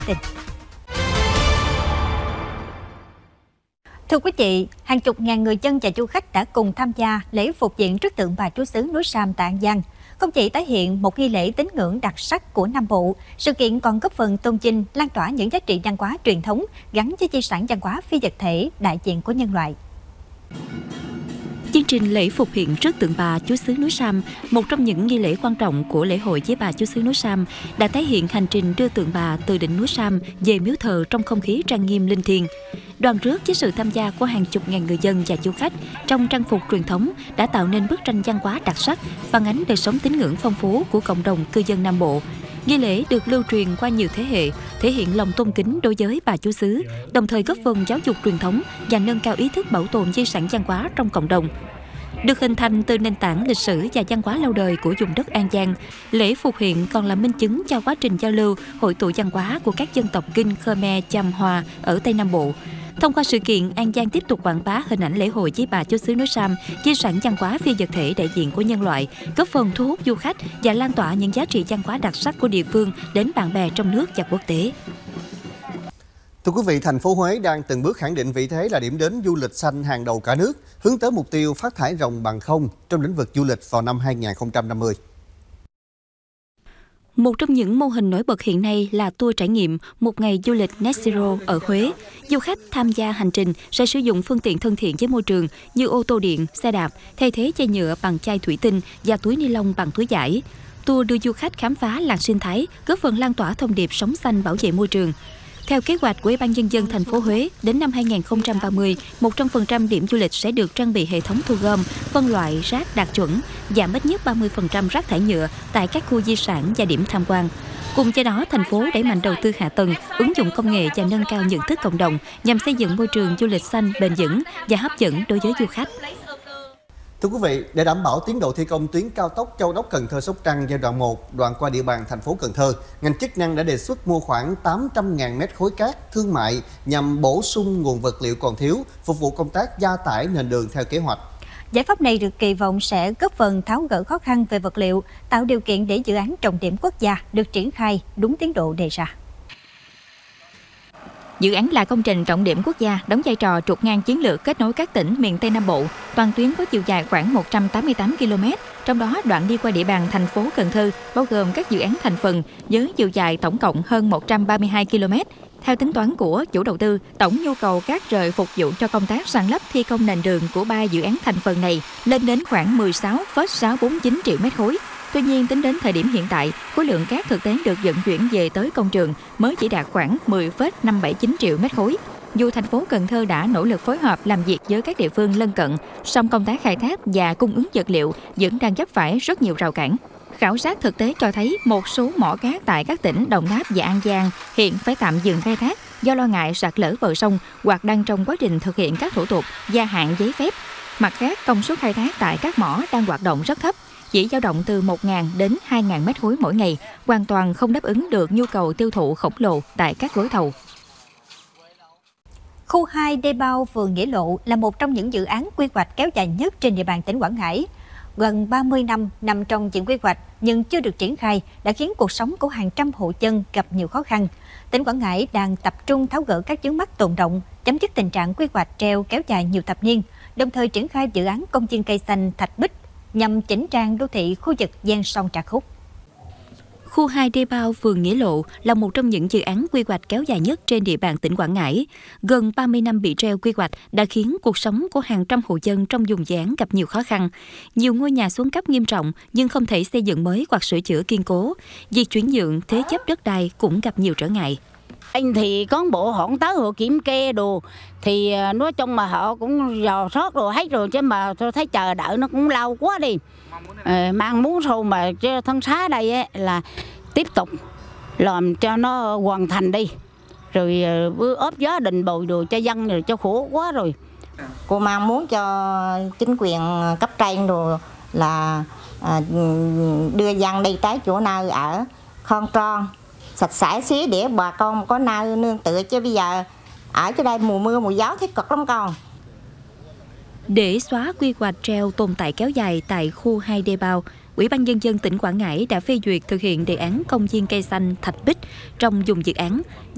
tin. Thưa quý vị, hàng chục ngàn người dân và du khách đã cùng tham gia lễ phục diện rước tượng Bà Chúa xứ núi Sam tại An Giang. Không chỉ tái hiện một nghi lễ tín ngưỡng đặc sắc của Nam Bộ, sự kiện còn góp phần tôn vinh, lan tỏa những giá trị văn hóa truyền thống gắn với di sản văn hóa phi vật thể đại diện của nhân loại. Chương trình lễ phục hiện rước tượng Bà Chúa xứ núi Sam, một trong những nghi lễ quan trọng của lễ hội với Bà Chúa xứ núi Sam, đã tái hiện hành trình đưa tượng bà từ đỉnh núi Sam về miếu thờ trong không khí trang nghiêm linh thiêng. Đoàn rước với sự tham gia của hàng chục ngàn người dân và du khách trong trang phục truyền thống đã tạo nên bức tranh văn hóa đặc sắc, phản ánh đời sống tín ngưỡng phong phú của cộng đồng cư dân Nam Bộ. Nghi lễ được lưu truyền qua nhiều thế hệ, thể hiện lòng tôn kính đối với Bà Chúa xứ, đồng thời góp phần giáo dục truyền thống và nâng cao ý thức bảo tồn di sản văn hóa trong cộng đồng. Được hình thành từ nền tảng lịch sử và văn hóa lâu đời của vùng đất An Giang, lễ phục hiện còn là minh chứng cho quá trình giao lưu, hội tụ văn hóa của các dân tộc Kinh, Khmer, Cham, Hoa ở Tây Nam Bộ. Thông qua sự kiện, An Giang tiếp tục quảng bá hình ảnh lễ hội với Bà Chúa xứ núi Sam, di sản văn hóa phi vật thể đại diện của nhân loại, góp phần thu hút du khách và lan tỏa những giá trị văn hóa đặc sắc của địa phương đến bạn bè trong nước và quốc tế. Thưa quý vị, thành phố Huế đang từng bước khẳng định vị thế là điểm đến du lịch xanh hàng đầu cả nước, hướng tới mục tiêu phát thải ròng bằng không trong lĩnh vực du lịch vào năm 2050. Một trong những mô hình nổi bật hiện nay là tour trải nghiệm một ngày du lịch Net Zero ở Huế. Du khách tham gia hành trình sẽ sử dụng phương tiện thân thiện với môi trường như ô tô điện, xe đạp, thay thế chai nhựa bằng chai thủy tinh và túi ni lông bằng túi vải. Tour đưa du khách khám phá làng sinh thái, góp phần lan tỏa thông điệp sống xanh bảo vệ môi trường. Theo kế hoạch của Ủy ban Nhân dân thành phố Huế, đến năm 2030, 100% điểm du lịch sẽ được trang bị hệ thống thu gom, phân loại rác đạt chuẩn, giảm ít nhất 30% rác thải nhựa tại các khu di sản và điểm tham quan. Cùng với đó, thành phố đẩy mạnh đầu tư hạ tầng, ứng dụng công nghệ và nâng cao nhận thức cộng đồng nhằm xây dựng môi trường du lịch xanh, bền vững và hấp dẫn đối với du khách. Thưa quý vị, để đảm bảo tiến độ thi công tuyến cao tốc Châu Đốc - Cần Thơ - Sóc Trăng giai đoạn 1 đoạn qua địa bàn thành phố Cần Thơ, ngành chức năng đã đề xuất mua khoảng 800.000 mét khối cát thương mại nhằm bổ sung nguồn vật liệu còn thiếu, phục vụ công tác gia tải nền đường theo kế hoạch. Giải pháp này được kỳ vọng sẽ góp phần tháo gỡ khó khăn về vật liệu, tạo điều kiện để dự án trọng điểm quốc gia được triển khai đúng tiến độ đề ra. Dự án là công trình trọng điểm quốc gia, đóng vai trò trục ngang chiến lược kết nối các tỉnh miền Tây Nam Bộ. Toàn tuyến có chiều dài khoảng 188 km, trong đó đoạn đi qua địa bàn thành phố Cần Thơ bao gồm các dự án thành phần với chiều dài tổng cộng hơn 132 km. Theo tính toán của chủ đầu tư, tổng nhu cầu cát rời phục vụ cho công tác san lấp thi công nền đường của 3 dự án thành phần này lên đến khoảng 16,649 triệu mét khối. Tuy nhiên, tính đến thời điểm hiện tại, khối lượng cát thực tế được vận chuyển về tới công trường mới chỉ đạt khoảng 10,579 triệu mét khối. Dù thành phố Cần Thơ đã nỗ lực phối hợp làm việc với các địa phương lân cận, song công tác khai thác và cung ứng vật liệu vẫn đang vấp phải rất nhiều rào cản. Khảo sát thực tế cho thấy một số mỏ cát tại các tỉnh Đồng Tháp và An Giang hiện phải tạm dừng khai thác do lo ngại sạt lở bờ sông hoặc đang trong quá trình thực hiện các thủ tục gia hạn giấy phép. Mặt khác, công suất khai thác tại các mỏ đang hoạt động rất thấp, chỉ dao động từ 1.000 đến 2.000 mét khối mỗi ngày, hoàn toàn không đáp ứng được nhu cầu tiêu thụ khổng lồ tại các gói thầu. Khu 2 Đê Bao, phường Nghĩa Lộ là một trong những dự án quy hoạch kéo dài nhất trên địa bàn tỉnh Quảng Ngãi. Gần 30 năm nằm trong diện quy hoạch nhưng chưa được triển khai đã khiến cuộc sống của hàng trăm hộ dân gặp nhiều khó khăn. Tỉnh Quảng Ngãi đang tập trung tháo gỡ các vướng mắc tồn đọng, chấm dứt tình trạng quy hoạch treo kéo dài nhiều thập niên, đồng thời triển khai dự án công viên cây xanh Thạch Bích nhằm chỉnh trang đô thị khu vực ven sông Trà Khúc. Khu 2 Đê Bao, phường Nghĩa Lộ là một trong những dự án quy hoạch kéo dài nhất trên địa bàn tỉnh Quảng Ngãi. Gần 30 năm bị treo quy hoạch đã khiến cuộc sống của hàng trăm hộ dân trong vùng dự án gặp nhiều khó khăn. Nhiều ngôi nhà xuống cấp nghiêm trọng nhưng không thể xây dựng mới hoặc sửa chữa kiên cố. Việc chuyển nhượng, thế chấp đất đai cũng gặp nhiều trở ngại. Anh thì cán bộ họ tới họ kiểm kê đồ thì nói chung mà họ cũng dò sót rồi hết rồi, chứ mà tôi thấy chờ đợi nó cũng lâu quá đi. Mang muốn sau mà thân xá đây ấy, là tiếp tục làm cho nó hoàn thành đi, rồi ốp gió đình bồi đồ cho dân rồi cho khổ quá rồi. Cô mang muốn cho chính quyền cấp trên rồi là đưa dân đi tới chỗ nơi ở khon tròn sạch sẽ xí để bà con có nơi nương tựa, chứ bây giờ ở chỗ đây mùa mưa mùa gió thấy cực lắm con. Để xóa quy hoạch treo tồn tại kéo dài tại khu 2 Đê Bao, Ủy ban Nhân dân tỉnh Quảng Ngãi đã phê duyệt thực hiện đề án công viên cây xanh Thạch Bích trong vùng dự án.